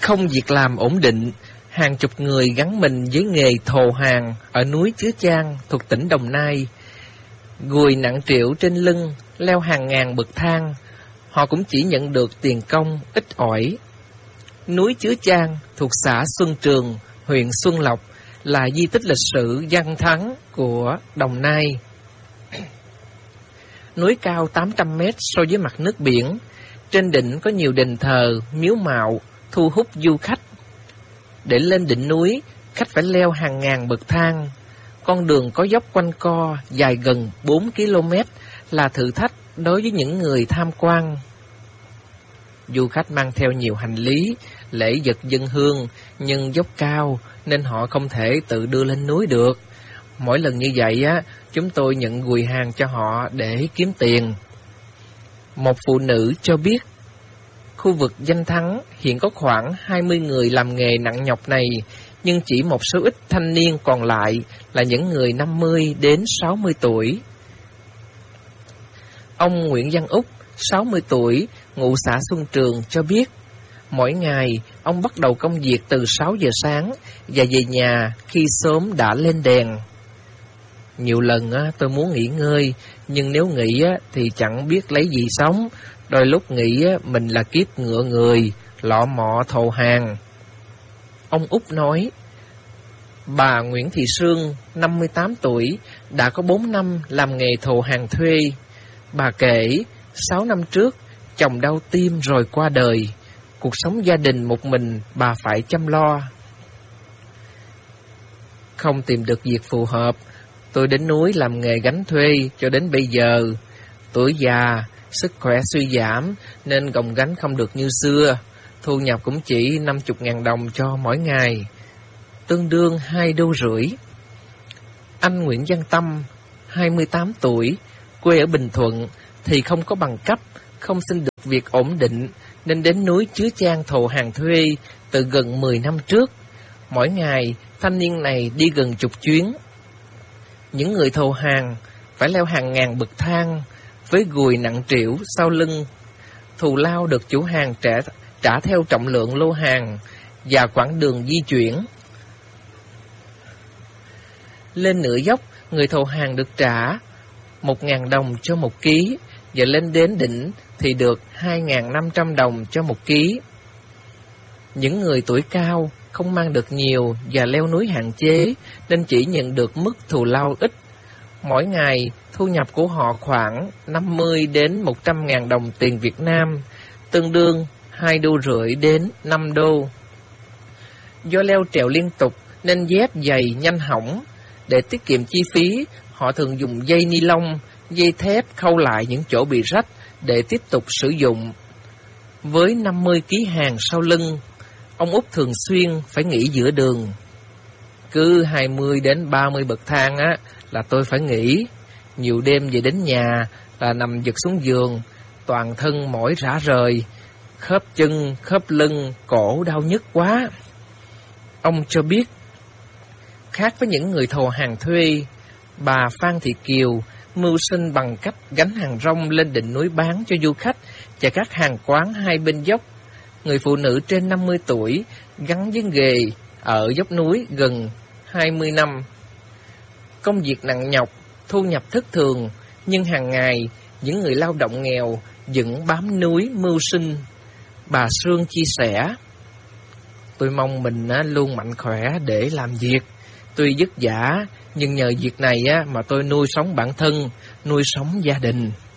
Không việc làm ổn định, hàng chục người gắn mình với nghề thồ hàng ở núi Chứa Chan thuộc tỉnh Đồng Nai. Gùi nặng trĩu trên lưng, leo hàng ngàn bậc thang, họ cũng chỉ nhận được tiền công ít ỏi. Núi Chứa Chan thuộc xã Xuân Trường, huyện Xuân Lộc, là di tích lịch sử văn thắng của Đồng Nai. Núi cao 800 mét so với mặt nước biển, trên đỉnh có nhiều đền thờ, miếu mạo, thu hút du khách. Để lên đỉnh núi, khách phải leo hàng ngàn bậc thang. Con đường có dốc quanh co dài gần 4 km là thử thách đối với những người tham quan. Du khách mang theo nhiều hành lý, lễ vật dâng hương, nhưng dốc cao nên họ không thể tự đưa lên núi được. Mỗi lần như vậy chúng tôi nhận gùi hàng cho họ để kiếm tiền. Một phụ nữ cho biết, khu vực Danh Thắng hiện có khoảng 20 người làm nghề nặng nhọc này, nhưng chỉ một số ít thanh niên còn lại là những người 50 đến 60 tuổi. Ông Nguyễn Văn Úc, 60 tuổi, ngụ xã Xuân Trường cho biết, mỗi ngày ông bắt đầu công việc từ 6 giờ sáng và về nhà khi sớm đã lên đèn. Nhiều lần tôi muốn nghỉ ngơi, nhưng nếu nghỉ thì chẳng biết lấy gì sống. Đôi lúc nghĩ mình là kiếp ngựa người, lọ mọ thồ hàng. Ông Úc nói, bà Nguyễn Thị Sương, 58 tuổi, đã có 4 năm làm nghề thồ hàng thuê. Bà kể, 6 năm trước, chồng đau tim rồi qua đời. Cuộc sống gia đình một mình bà phải chăm lo. Không tìm được việc phù hợp, tôi đến núi làm nghề gánh thuê cho đến bây giờ. Tuổi già, sức khỏe suy giảm nên gồng gánh không được như xưa. Thu nhập cũng chỉ 50.000 đồng cho mỗi ngày, tương đương 2,5 đô. Anh Nguyễn Văn Tâm, 28 tuổi, quê ở Bình Thuận, thì không có bằng cấp, không xin được việc ổn định, nên đến núi Chứa Chan thồ hàng thuê từ gần 10 năm trước. Mỗi ngày, thanh niên này đi gần chục chuyến. Những người thồ hàng phải leo hàng ngàn bậc thang với gùi nặng trĩu sau lưng. Thù lao được chủ hàng trả theo trọng lượng lô hàng và quãng đường di chuyển. Lên nửa dốc, người thồ hàng được trả 1.000 đồng cho 1 ký, và lên đến đỉnh thì được 2.500 đồng cho 1 ký. Những người tuổi cao không mang được nhiều và leo núi hạn chế nên chỉ nhận được mức thù lao ít. Mỗi ngày, thu nhập của họ khoảng 50 đến 100.000 đồng tiền Việt Nam, tương đương 2,5 đô đến 5 đô. Do leo trèo liên tục nên dép giày nhanh hỏng. Để tiết kiệm chi phí, họ thường dùng dây ni lông, dây thép khâu lại những chỗ bị rách để tiếp tục sử dụng. Với 50 ký hàng sau lưng, ông Úc thường xuyên phải nghỉ giữa đường. Cứ 20 đến 30 bậc thang là tôi phải nghỉ. Nhiều đêm về đến nhà là nằm giật xuống giường, toàn thân mỏi rã rời, khớp chân, khớp lưng, cổ đau nhức quá. Ông cho biết, khác với những người thồ hàng thuê, bà Phan Thị Kiều mưu sinh bằng cách gánh hàng rong lên đỉnh núi bán cho du khách và các hàng quán hai bên dốc. Người phụ nữ trên 50 tuổi gắn với nghề ở dốc núi gần 20 năm. Công việc nặng nhọc, thu nhập thất thường, nhưng hàng ngày những người lao động nghèo vẫn bám núi mưu sinh. Bà Sương chia sẻ, tôi mong mình luôn mạnh khỏe để làm việc. Tuy vất vả, nhưng nhờ việc này mà tôi nuôi sống bản thân, nuôi sống gia đình.